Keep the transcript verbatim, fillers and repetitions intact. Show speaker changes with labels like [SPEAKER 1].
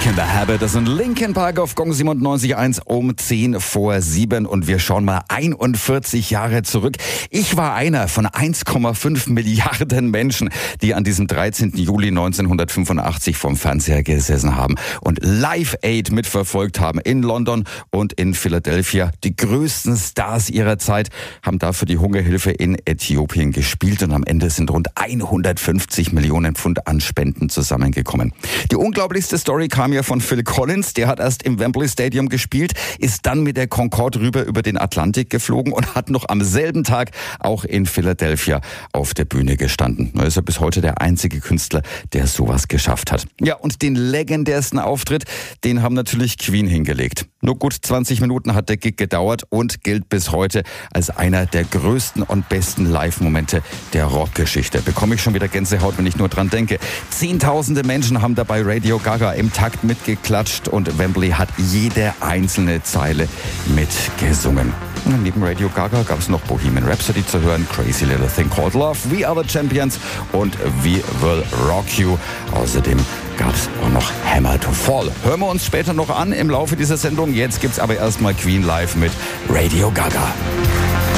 [SPEAKER 1] Back in the Habit. Das sind Linkin Park auf Gong siebenundneunzig Komma eins um zehn vor sieben und wir schauen mal einundvierzig Jahre zurück. Ich war einer von eins Komma fünf Milliarden Menschen, die an diesem dreizehnten Juli neunzehnhundertfünfundachtzig vorm Fernseher gesessen haben und Live Aid mitverfolgt haben in London und in Philadelphia. Die größten Stars ihrer Zeit haben dafür die Hungerhilfe in Äthiopien gespielt und am Ende sind rund hundertfünfzig Millionen Pfund an Spenden zusammengekommen. Die unglaublichste Story kam ja von Phil Collins. Der hat erst im Wembley Stadium gespielt, ist dann mit der Concorde rüber über den Atlantik geflogen und hat noch am selben Tag auch in Philadelphia auf der Bühne gestanden. Er ist ja bis heute der einzige Künstler, der sowas geschafft hat. Ja, und den legendärsten Auftritt, den haben natürlich Queen hingelegt. Nur gut zwanzig Minuten hat der Gig gedauert und gilt bis heute als einer der größten und besten Live-Momente der Rockgeschichte. Bekomme ich schon wieder Gänsehaut, wenn ich nur dran denke. Zehntausende Menschen haben dabei Radio Gaga im Takt mitgeklatscht und Wembley hat jede einzelne Zeile mitgesungen. Und neben Radio Gaga gab es noch Bohemian Rhapsody zu hören, Crazy Little Thing Called Love, We Are the Champions und We Will Rock You. Außerdem gab es auch noch Hammer to Fall. Hören wir uns später noch an im Laufe dieser Sendung. Jetzt gibt's aber erstmal Queen live mit Radio Gaga.